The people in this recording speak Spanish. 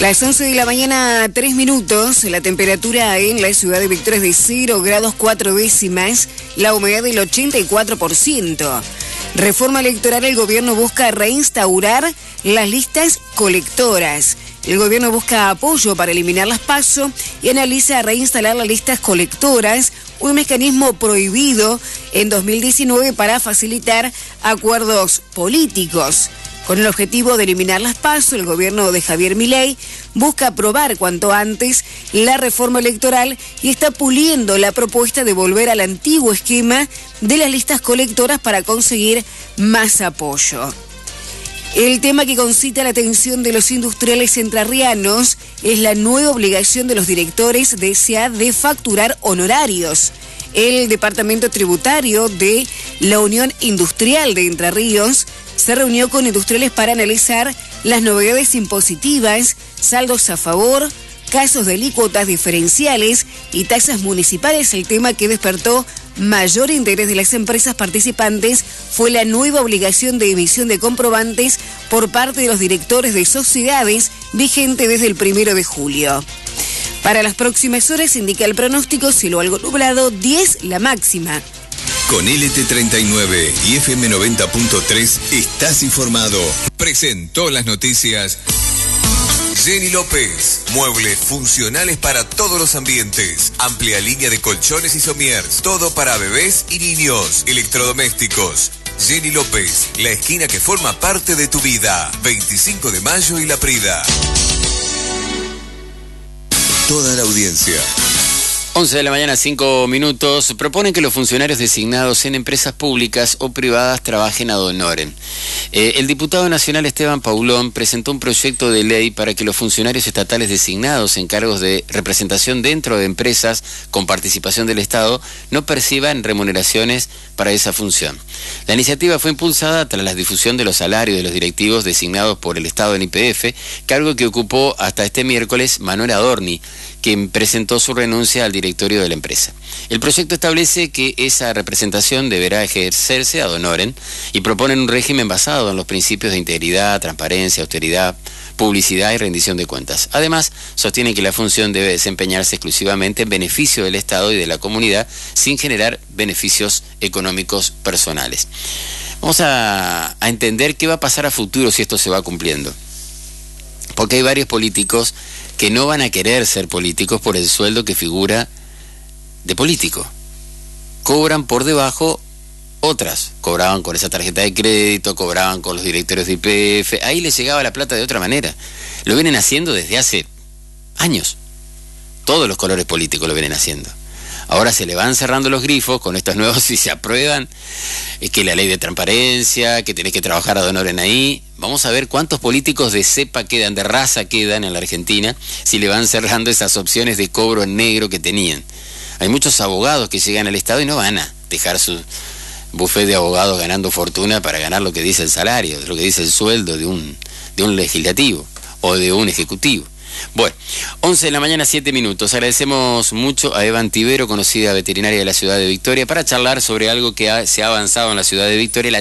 Las 11 de la mañana, 3 minutos, la temperatura en la ciudad de Victoria es de 0 grados 4 décimas, la humedad del 84%. Reforma electoral, el gobierno busca reinstaurar las listas colectoras. El gobierno busca apoyo para eliminar las PASO y analiza reinstalar las listas colectoras, un mecanismo prohibido en 2019 para facilitar acuerdos políticos. Con el objetivo de eliminar las PASO, el gobierno de Javier Milei busca aprobar cuanto antes la reforma electoral y está puliendo la propuesta de volver al antiguo esquema de las listas colectoras para conseguir más apoyo. El tema que concita la atención de los industriales entrerrianos es la nueva obligación de los directores de SA de facturar honorarios. El Departamento Tributario de la Unión Industrial de Entre Ríos se reunió con industriales para analizar las novedades impositivas, saldos a favor, casos de alícuotas diferenciales y tasas municipales. El tema que despertó mayor interés de las empresas participantes fue la nueva obligación de emisión de comprobantes por parte de los directores de sociedades vigente desde el 1 de julio. Para las próximas horas indica el pronóstico cielo algo nublado, 10 la máxima. Con LT39 y FM 90.3 estás informado. Presentó las noticias Jenny López. Muebles funcionales para todos los ambientes. Amplia línea de colchones y somiers. Todo para bebés y niños. Electrodomésticos. Jenny López, la esquina que forma parte de tu vida. 25 de mayo y La Prida. Toda la audiencia. 11 de la mañana, 5 minutos. Proponen que los funcionarios designados en empresas públicas o privadas trabajen ad honorem. El diputado nacional Esteban Paulón presentó un proyecto de ley para que los funcionarios estatales designados en cargos de representación dentro de empresas con participación del Estado no perciban remuneraciones para esa función. La iniciativa fue impulsada tras la difusión de los salarios de los directivos designados por el Estado en YPF, cargo que ocupó hasta este miércoles Manuel Adorni, quien presentó su renuncia al directorio de la empresa. El proyecto establece que esa representación deberá ejercerse ad honorem y proponen un régimen basado en los principios de integridad, transparencia, austeridad, publicidad y rendición de cuentas. Además, sostienen que la función debe desempeñarse exclusivamente en beneficio del Estado y de la comunidad, sin generar beneficios económicos personales. Vamos a entender qué va a pasar a futuro si esto se va cumpliendo. Porque hay varios políticos que no van a querer ser políticos por el sueldo que figura de político. Cobran por debajo otras. Cobraban con esa tarjeta de crédito, cobraban con los directorios de YPF. Ahí les llegaba la plata de otra manera. Lo vienen haciendo desde hace años. Todos los colores políticos lo vienen haciendo. Ahora se le van cerrando los grifos con estos nuevos, si se aprueban, es que la ley de transparencia, que tenés que trabajar ad honorem ahí. Vamos a ver cuántos políticos de cepa quedan, de raza quedan en la Argentina, si le van cerrando esas opciones de cobro en negro que tenían. Hay muchos abogados que llegan al Estado y no van a dejar su buffet de abogados ganando fortuna para ganar lo que dice el salario, lo que dice el sueldo de un legislativo o de un ejecutivo. Bueno, 11 de la mañana, 7 minutos. Agradecemos mucho a Eva Antivero, conocida veterinaria de la ciudad de Victoria, para charlar sobre algo que se ha avanzado en la ciudad de Victoria.